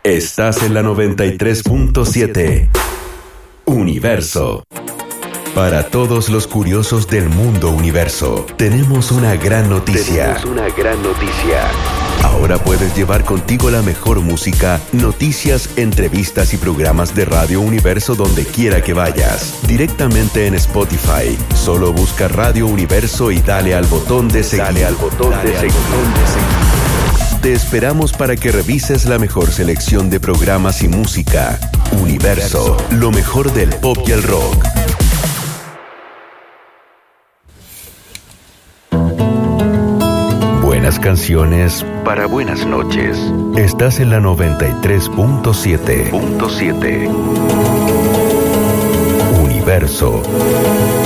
Estás en la 93.7. Universo. Para todos los curiosos del mundo universo, tenemos una gran noticia. Ahora puedes llevar contigo la mejor música, noticias, entrevistas y programas de Radio Universo donde quiera que vayas. Directamente en Spotify. Solo busca Radio Universo y dale al botón de seguir. Te esperamos para que revises la mejor selección de programas y música. Universo, lo mejor del pop y el rock. Buenas canciones para buenas noches. Estás en la 93.7. Universo.